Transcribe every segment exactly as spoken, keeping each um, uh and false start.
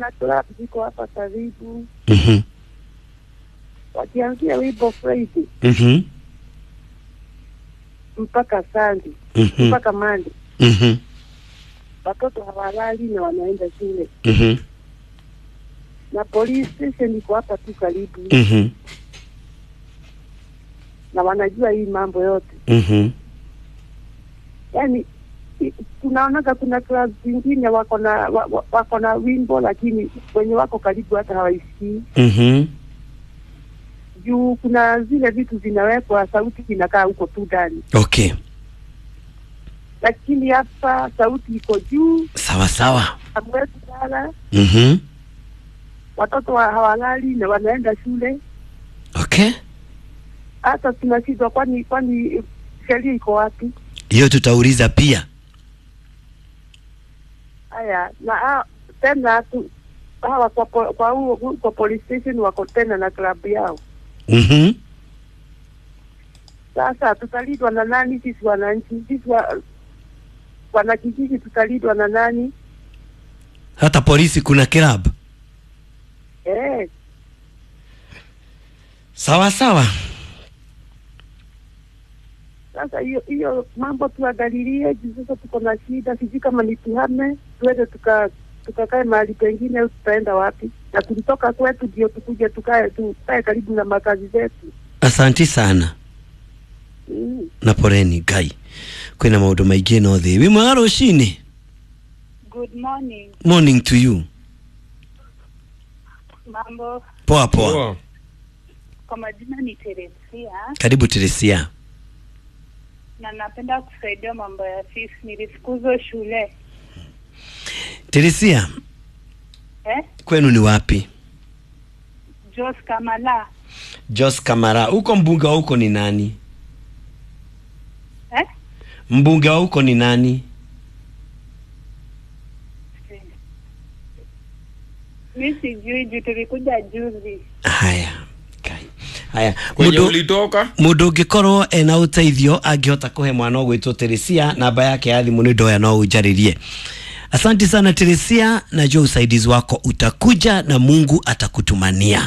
kuna club ziko hapa karibu. Mhm. Wakianzia wimbo Friday. Mhm. Mpaka Sunday. Mhm. Mpaka Monday. Mhm. Watoto hawalali na wanaenda shule. Mhm. Na police station iko hapa tu karibu. Mhm. Na wanajua hii mambo yote. Mhm. Yaani tunaonaga kuna club zingine wako na wa, wako na wimbo lakini wenye wako karibu hata hawaisikii. Mhm. Juu kuna zile vitu zinawekwa sauti inakaa huko tu ndani. Okay. Lakini hapa sauti iko juu. Sawa sawa. Hamwezi kulala. Mhm. Watoto wa hawalali na wanaenda shule. Okay. Hata tunashindwa kwani kwani sheria iko wapi? Hiyo tutauliza pia. Haya, na ha, tena tu hawa kwa kwa huo kwa police station wako tena na club yao. Mhm. Sasa tutalidwa na nani sisi wananchi? Sisi wa, wanakijiji tutalidwa na nani? Hata polisi kuna club. Eh. Sawa sawa. Sasa hiyo hiyo mambo tuangalilie, sasa tuko na shida, sisi kama ni tuhame, tuende tuka tukakae mahali pengine au tutaenda wapi? Na tulitoka kwetu ndio tukuje tukae tukae karibu na makazi zetu. Asanti sana. Mm. Na poreni Ngai. Kwina maundu maingi no thi. Wi mwega rucini? Good morning. Morning to you. Mambo. Poa poa. Oh. Kwa majina ni Teresia. Karibu Teresia. Na napenda kusaidia mambo ya fees. Nilifukuzwa shule. Teresia. Eh? Kwenu ni wapi? Jos Kamala. Jos Kamara. Uko mbunge wa huko ni nani? Eh? Mbunge wa huko ni nani? Mimi sijui juu tulikuja juzi. Haya. Kai. Haya. Kwenye ulitoka? Mundu ngikorwo ena uteithio angihota kuhe mwana ogwitwo Teresia, namba yake ya thimu ni ndoya no ujaririe. Asante sana Teresia, najua usaidizi wako utakuja na Mungu atakutumania.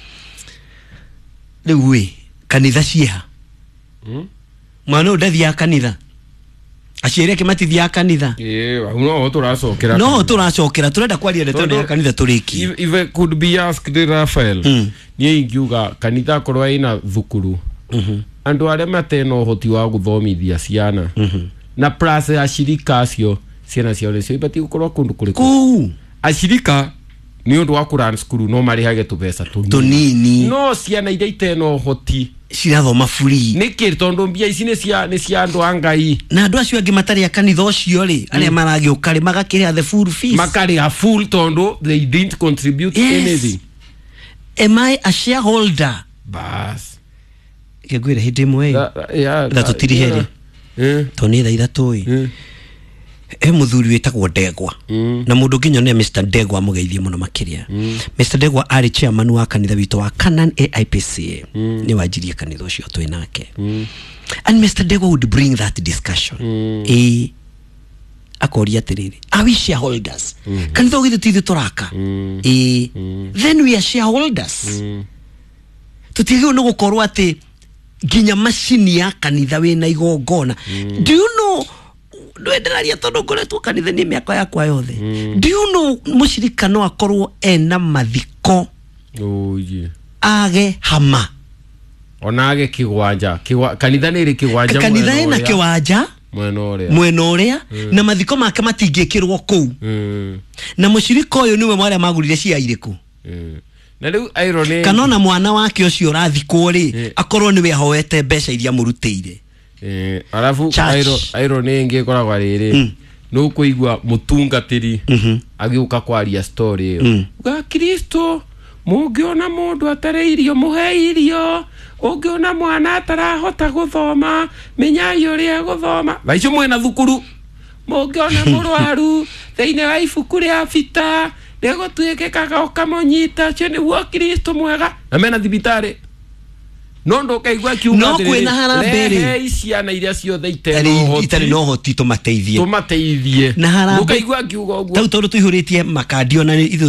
Lewe kanitha ciha. Hmm? Mwana udathi ya kanitha. Aciere kimati thia kanitha. Eh, no turacokera. No turacokera turenda kwaria ndeto ya kanitha turiki. If it could be asked Raphael. Mm. Nie ingiuga kanitha korwa ina thukuru. Mhm. Mm Andu aria mateno hoti wa guthomithia ciana. Mhm. Mm Na plus ashirika acio ciana cio nĩ cio ibati gukorwo kundu kuriku. Kuu. Ashirika ni undu wa kuran skuru no marihage tubeca tunini. Tunini. No ciana iria iteno hoti cirathoma free. Niki tondu mbia ici ni cia ni cia andu angai. Na andu acio angi matari akanitha ucio ri aria maragiuka ri magakiria the full fees. Makari a full tondu they didn't contribute yes. anything. Am I a shareholder? Bas. Kegwire hindi mwe. Ya. Da tutiri heri. Eh. Toni tha ithatu i. Eh. E muthuri wetagwo Ndegwa. Mm. Na mundu nginyone Mister Ndegwa mugeithie muno makiria. Mm. Mister Ndegwa ari chairman wa kanitha wito wa Canaan A I P C A. Mm. Ni wajirie kanitha ucio twi nake. Mm. And Mister Ndegwa would bring that discussion. Mm. E akoria atiriri, are we shareholders? Mm. Kanitha ugithi tithi turaka. Mm. E mm. Then we are shareholders. Mm. Tutigio no gukorwo ati ginya machine ya kanitha wina igongona. Mm. Do you know ndwenderaria tondu ngoretwo kanitha ni miaka yakwa yothe. Mm. Do you know mushirika no akorwo ena mathiko? Oh yeah. Age hama. Onage kigwanja. Kigwa kanitha ni ri kigwanja. Kanitha ina kiwanja. Mweno ria. Mweno ria. Mm. Na mathiko make matingikirwo kuu. Mm. Na mushirika uyu niwe mwale magurire cia iriku. Mm. Na riu irony kanona mwana wake ucio rathikwo ri mm. akorwo niwe ahoete mbeca iria murutire. Eh, alafu irony ingi koragwa riri mm. no kuigwa mutungatiri mm -hmm. agiuka kwaria story iyo mm. ga Kristo mungiona mundu atare irio muhe irio ungiona mwana atarahota guthoma menyai uria guthoma baicio mwena thukuru mungiona murwaru theine wa ibuku ria bita nego tuike kaga ukamonyita cyo ni wa Kristo mwega na mena thibitari no ndo kaigwa kiuga no kwena harambere ciana iria ciothe iteno itari no hoti tumateithie tumateithie na harambere kaigwa kiuga uguo tau tondu tuihuritie makandio na